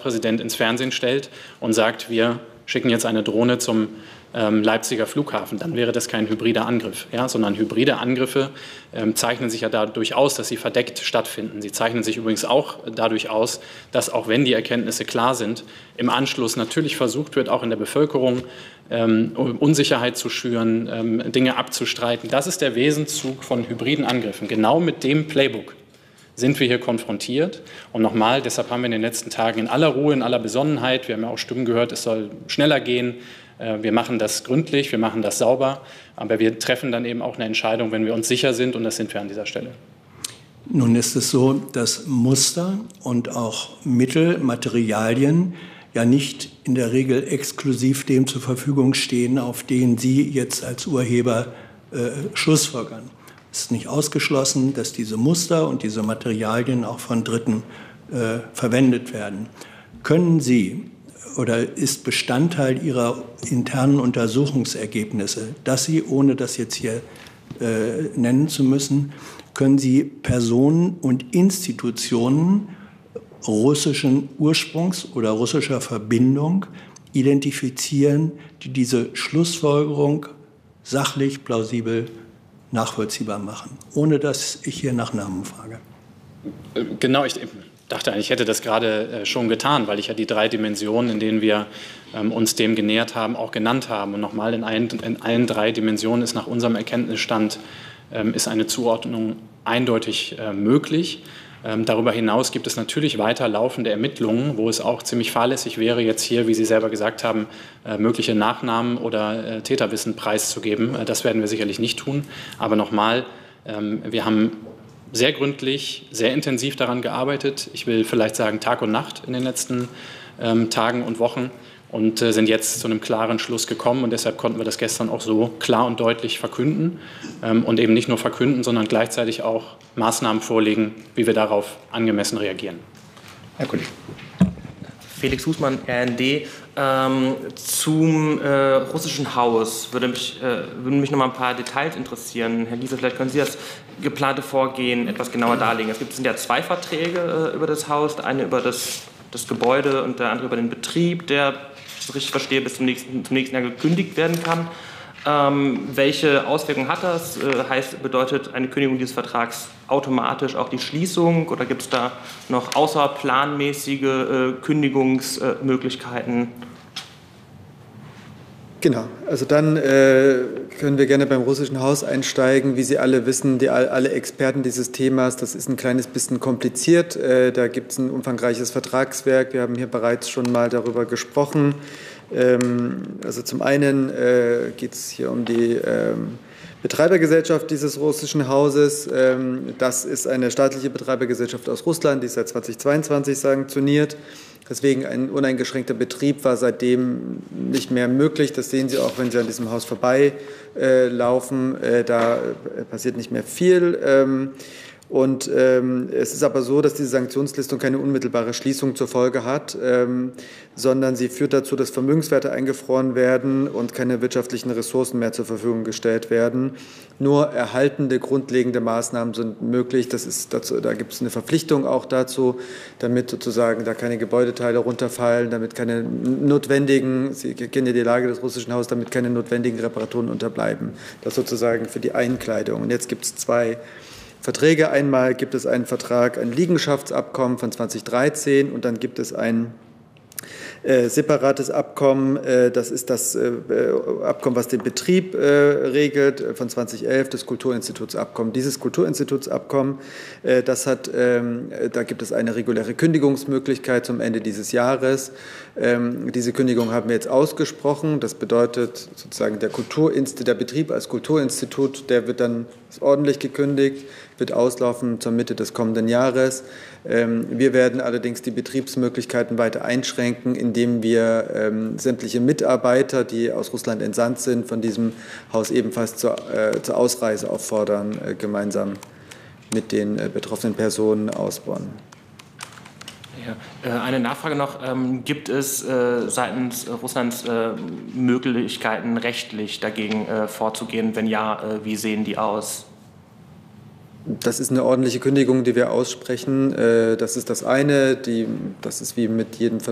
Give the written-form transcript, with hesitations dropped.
Staatspräsident ins Fernsehen stellt und sagt, wir schicken jetzt eine Drohne zum Leipziger Flughafen, dann wäre das kein hybrider Angriff, ja, sondern hybride Angriffe zeichnen sich ja dadurch aus, dass sie verdeckt stattfinden. Sie zeichnen sich übrigens auch dadurch aus, dass auch wenn die Erkenntnisse klar sind, im Anschluss natürlich versucht wird, auch in der Bevölkerung Unsicherheit zu schüren, Dinge abzustreiten. Das ist der Wesenszug von hybriden Angriffen. Genau mit dem Playbook sind wir hier konfrontiert. Und nochmal, deshalb haben wir in den letzten Tagen in aller Ruhe, in aller Besonnenheit, wir haben ja auch Stimmen gehört, es soll schneller gehen, wir machen das gründlich, wir machen das sauber, aber wir treffen dann eben auch eine Entscheidung, wenn wir uns sicher sind, und das sind wir an dieser Stelle. Nun ist es so, dass Muster und auch Mittel, Materialien ja nicht in der Regel exklusiv dem zur Verfügung stehen, auf den Sie jetzt als Urheber schlussfolgern. Es ist nicht ausgeschlossen, dass diese Muster und diese Materialien auch von Dritten verwendet werden. Können Sie oder ist Bestandteil Ihrer internen Untersuchungsergebnisse, dass Sie, ohne das jetzt hier nennen zu müssen, können Sie Personen und Institutionen russischen Ursprungs oder russischer Verbindung identifizieren, die diese Schlussfolgerung sachlich, plausibel, nachvollziehbar machen, ohne dass ich hier nach Namen frage? Genau, ich dachte eigentlich, ich hätte das gerade schon getan, weil ich ja die 3 Dimensionen, in denen wir uns dem genähert haben, auch genannt haben. Und nochmal, in allen 3 Dimensionen ist nach unserem Erkenntnisstand ist eine Zuordnung eindeutig möglich. Darüber hinaus gibt es natürlich weiter laufende Ermittlungen, wo es auch ziemlich fahrlässig wäre, jetzt hier, wie Sie selber gesagt haben, mögliche Nachnamen oder Täterwissen preiszugeben. Das werden wir sicherlich nicht tun. Aber nochmal, wir haben sehr gründlich, sehr intensiv daran gearbeitet. Ich will vielleicht sagen Tag und Nacht in den letzten Tagen und Wochen und sind jetzt zu einem klaren Schluss gekommen. Und deshalb konnten wir das gestern auch so klar und deutlich verkünden und eben nicht nur verkünden, sondern gleichzeitig auch Maßnahmen vorlegen, wie wir darauf angemessen reagieren. Herr Kollege. Felix Husmann, RND. Zum russischen Haus würden mich noch mal ein paar Details interessieren. Herr Giese, vielleicht können Sie das geplante Vorgehen etwas genauer darlegen. Es sind ja 2 Verträge über das Haus, der eine über das Gebäude und der andere über den Betrieb, der, wenn ich das richtig verstehe, bis zum nächsten Jahr gekündigt werden kann. Welche Auswirkungen hat das? Bedeutet eine Kündigung dieses Vertrags automatisch auch die Schließung oder gibt es da noch außerplanmäßige Kündigungsmöglichkeiten? Genau, also dann können wir gerne beim russischen Haus einsteigen. Wie Sie alle wissen, alle Experten dieses Themas, das ist ein kleines bisschen kompliziert. Da gibt es ein umfangreiches Vertragswerk. Wir haben hier bereits schon mal darüber gesprochen. Also zum einen geht es hier um die Betreibergesellschaft dieses russischen Hauses. Das ist eine staatliche Betreibergesellschaft aus Russland, die ist seit 2022 sanktioniert. Deswegen ein uneingeschränkter Betrieb war seitdem nicht mehr möglich. Das sehen Sie auch, wenn Sie an diesem Haus vorbeilaufen. Da passiert nicht mehr viel. Und es ist aber so, dass diese Sanktionslistung keine unmittelbare Schließung zur Folge hat, sondern sie führt dazu, dass Vermögenswerte eingefroren werden und keine wirtschaftlichen Ressourcen mehr zur Verfügung gestellt werden. Nur erhaltende, grundlegende Maßnahmen sind möglich. Da gibt es eine Verpflichtung auch dazu, damit sozusagen da keine Gebäudeteile runterfallen, damit keine notwendigen, Sie kennen ja die Lage des russischen Hauses, damit keine notwendigen Reparaturen unterbleiben. Das sozusagen für die Einkleidung. Und jetzt gibt es 2 Verträge. Einmal gibt es einen Vertrag, ein Liegenschaftsabkommen von 2013 und dann gibt es ein separates Abkommen. Das ist das Abkommen, was den Betrieb regelt, von 2011, das Kulturinstitutsabkommen. Dieses Kulturinstitutsabkommen, da gibt es eine reguläre Kündigungsmöglichkeit zum Ende dieses Jahres. Diese Kündigung haben wir jetzt ausgesprochen. Das bedeutet sozusagen der Betrieb als Kulturinstitut, der wird dann ordentlich gekündigt, wird auslaufen zur Mitte des kommenden Jahres. Wir werden allerdings die Betriebsmöglichkeiten weiter einschränken, indem wir sämtliche Mitarbeiter, die aus Russland entsandt sind, von diesem Haus ebenfalls zur Ausreise auffordern, gemeinsam mit den betroffenen Personen aus Bonn. Ja, eine Nachfrage noch. Gibt es seitens Russlands Möglichkeiten, rechtlich dagegen vorzugehen? Wenn ja, wie sehen die aus? Das ist eine ordentliche Kündigung, die wir aussprechen. Das ist das eine. Das ist wie mit jedem Vertrag